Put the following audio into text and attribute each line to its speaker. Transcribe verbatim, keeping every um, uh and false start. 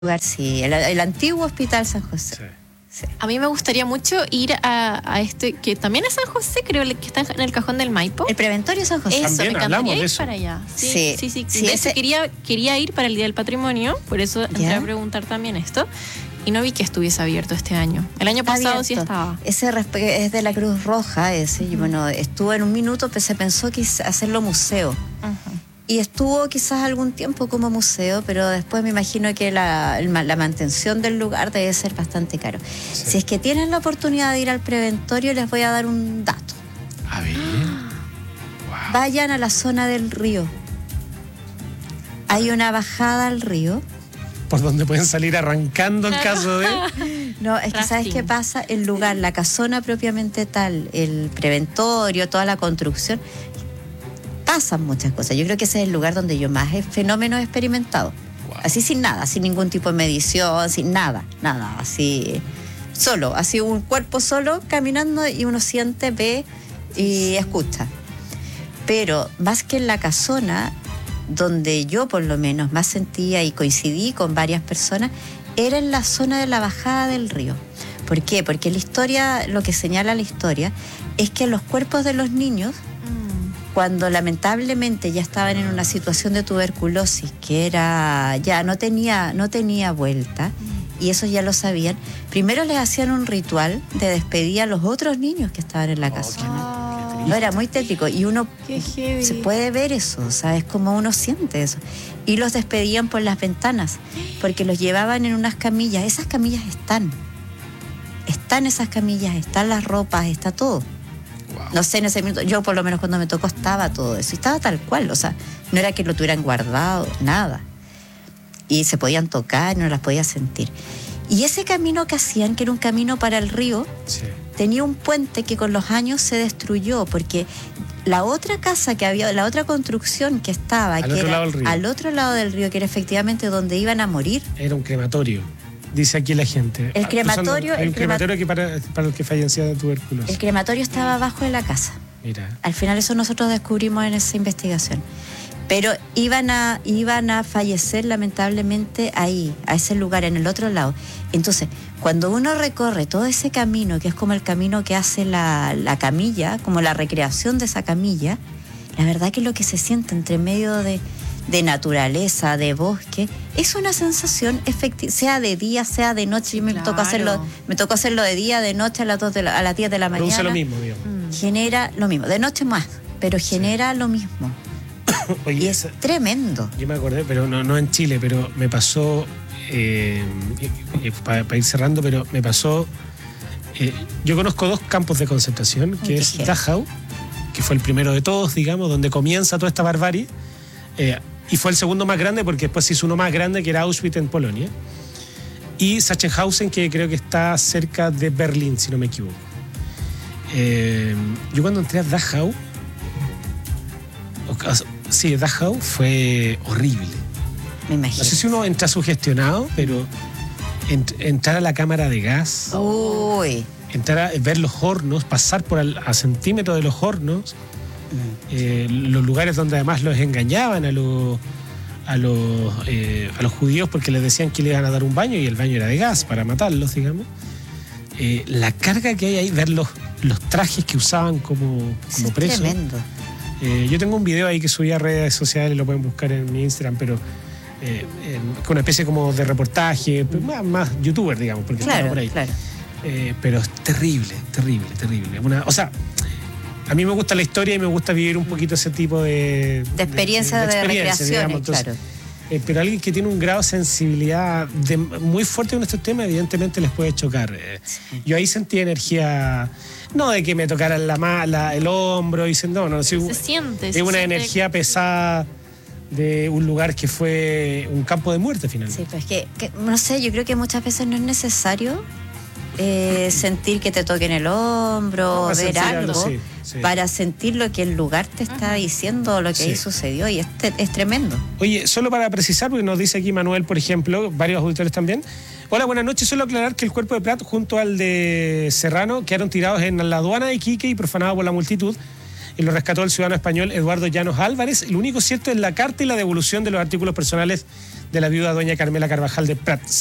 Speaker 1: lugar, sí, el, el antiguo Hospital San José.
Speaker 2: Sí.
Speaker 1: Sí.
Speaker 3: A mí me gustaría mucho ir a, a este, que también es San José, creo que está en el cajón del Maipo.
Speaker 1: El Preventorio San José.
Speaker 3: Eso,
Speaker 2: También
Speaker 3: me
Speaker 2: hablamos
Speaker 3: encantaría
Speaker 2: de
Speaker 3: ir
Speaker 2: eso.
Speaker 3: para allá. Sí,
Speaker 1: Sí,
Speaker 3: sí, sí.
Speaker 1: sí,
Speaker 3: de
Speaker 1: ese-
Speaker 3: hecho, quería, quería ir para el Día del Patrimonio, por eso entré
Speaker 1: ¿Ya?
Speaker 3: a preguntar también esto. Y no vi que estuviese abierto este año. El año
Speaker 1: Está
Speaker 3: pasado sí
Speaker 1: abierto.
Speaker 3: estaba.
Speaker 1: Ese respe- es de la Cruz Roja, ese. Y bueno, estuvo en un minuto, pero se pensó que hacerlo museo.
Speaker 3: Ujú.
Speaker 1: Y estuvo quizás algún tiempo como museo, pero después me imagino que la, el ma- la mantención del lugar debe ser bastante caro.
Speaker 2: Sí.
Speaker 1: Si es que tienen la oportunidad de ir al Preventorio, les voy a dar un dato.
Speaker 2: A ver. Wow.
Speaker 1: Vayan a la zona del río. Hay una bajada al río.
Speaker 2: Por donde pueden salir arrancando en caso de.
Speaker 1: No, es que ¿sabes
Speaker 3: Rafting.
Speaker 1: qué pasa? El lugar, la casona propiamente tal, el Preventorio, toda la construcción, pasan muchas cosas. Yo creo que ese es el lugar donde yo más he fenómenos he experimentado.
Speaker 2: Wow.
Speaker 1: Así sin nada, sin ningún tipo de medición, sin nada, nada, así solo, así un cuerpo solo caminando y uno siente, ve y escucha. Pero más que en la casona, donde yo por lo menos más sentía y coincidí con varias personas, era en la zona de la bajada del río. ¿Por qué? Porque la historia, lo que señala la historia, es que los cuerpos de los niños,
Speaker 3: Mm.
Speaker 1: cuando lamentablemente ya estaban en una situación de tuberculosis que era ya no tenía no tenía vuelta, y eso ya lo sabían, primero les hacían un ritual de despedida a los otros niños que estaban en la
Speaker 2: Oh,
Speaker 1: casona.
Speaker 3: Oh,
Speaker 1: No, era muy tétrico y uno
Speaker 3: qué heavy.
Speaker 1: se puede ver eso, ¿sabes? Como uno siente eso. Y los despedían por las ventanas, porque los llevaban en unas camillas. Esas camillas están. Están esas camillas, están las ropas, está todo.
Speaker 2: Wow.
Speaker 1: No sé, en ese minuto, yo por lo menos cuando me tocó estaba todo eso. Y estaba tal cual, o sea, no era que lo tuvieran guardado, nada. Y se podían tocar, no las podía sentir. Y ese camino que hacían, que era un camino para el río,
Speaker 2: Sí.
Speaker 1: tenía un puente que con los años se destruyó porque la otra casa que había, la otra construcción que estaba,
Speaker 2: Al
Speaker 1: que
Speaker 2: otro
Speaker 1: era
Speaker 2: lado del río.
Speaker 1: al otro lado del río, que era efectivamente donde iban a morir.
Speaker 2: Era un crematorio. Dice aquí la gente.
Speaker 1: El
Speaker 2: Ah,
Speaker 1: crematorio-
Speaker 2: Hay un
Speaker 1: el crema-
Speaker 2: crematorio que para, para el que fallecía de tuberculosis.
Speaker 1: El crematorio estaba abajo de la casa.
Speaker 2: Mira.
Speaker 1: Al final eso nosotros descubrimos en esa investigación. Pero iban a, iban a fallecer lamentablemente ahí, a ese lugar, en el otro lado. Entonces, cuando uno recorre todo ese camino, que es como el camino que hace la, la camilla, como la recreación de esa camilla, la verdad que lo que se siente entre medio de, de naturaleza, de bosque, es una sensación efectiva, sea de día, sea de noche. Yo me
Speaker 3: Claro.
Speaker 1: tocó hacerlo, me tocó hacerlo de día, de noche, a las, dos de la- a las diez de la mañana.
Speaker 2: Produce lo mismo, digamos.
Speaker 3: Mm.
Speaker 1: Genera lo mismo, de noche más, pero genera lo mismo. Y
Speaker 2: Oye,
Speaker 1: es
Speaker 2: esa-
Speaker 1: tremendo.
Speaker 2: yo me acordé, pero no, no en Chile, pero me pasó, eh, para ir cerrando, pero me pasó, eh, yo conozco dos campos de concentración, que
Speaker 1: Ay,
Speaker 2: es
Speaker 1: qué heavy.
Speaker 2: Dachau, que fue el primero de todos, digamos, donde comienza toda esta barbarie, eh, y fue el segundo más grande porque después se hizo uno más grande que era Auschwitz en Polonia, y Sachsenhausen, que creo que está cerca de Berlín, si no me equivoco. Eh, yo cuando entré a Dachau, o- o- sí, Dachau fue horrible.
Speaker 1: Me
Speaker 2: No
Speaker 1: imagino.
Speaker 2: sé si uno entra sugestionado, pero ent- entrar a la cámara de gas,
Speaker 1: Uy.
Speaker 2: entrar a ver los hornos, pasar por al- a centímetros de los hornos, eh, los lugares donde además los engañaban a los a los eh, a los judíos porque les decían que le iban a dar un baño y el baño era de gas para matarlos, digamos. Eh, la carga que hay ahí, ver los, los trajes que usaban como,
Speaker 1: Eso
Speaker 2: como
Speaker 1: es
Speaker 2: presos.
Speaker 1: tremendo.
Speaker 2: Eh, yo tengo un video ahí que subí a redes sociales, lo pueden buscar en mi Instagram, pero eh, en- con una especie como de reportaje, pero más, más youtuber, digamos, porque estaba
Speaker 1: Claro,
Speaker 2: por ahí.
Speaker 1: claro.
Speaker 2: Eh, pero es terrible, terrible, terrible. Una, o sea, a mí me gusta la historia y me gusta vivir un poquito ese tipo de...
Speaker 1: De experiencia de,
Speaker 2: experiencia, digamos.
Speaker 1: recreaciones,
Speaker 2: Entonces,
Speaker 1: claro.
Speaker 2: eh, pero alguien que tiene un grado de sensibilidad de- muy fuerte con estos temas, evidentemente les puede chocar. Eh, Yo ahí sentí energía, no de que me tocaran la mala, el hombro, y no, no, sí,
Speaker 3: Se siente.
Speaker 2: es
Speaker 3: se
Speaker 2: una
Speaker 3: siente-
Speaker 2: energía pesada de un lugar que fue un campo de muerte finalmente.
Speaker 1: Sí, pero es que, que, no sé, yo creo que muchas veces no es necesario eh, sentir que te toquen el hombro,
Speaker 2: No, para
Speaker 1: ver
Speaker 2: sentir algo,
Speaker 1: algo,
Speaker 2: sí, sí.
Speaker 1: para sentir lo que el lugar te está diciendo, lo que
Speaker 2: Sí.
Speaker 1: ahí sucedió, y es, te- es tremendo.
Speaker 2: Oye, solo para precisar, porque nos dice aquí Manuel, por ejemplo, varios auditores también. Hola, buenas noches. Solo aclarar que el cuerpo de Prat junto al de Serrano quedaron tirados en la aduana de Iquique y profanados por la multitud. y lo rescató el ciudadano español Eduardo Llanos Álvarez. Lo único cierto es la carta y la devolución de los artículos personales de la viuda doña Carmela Carvajal de Prats.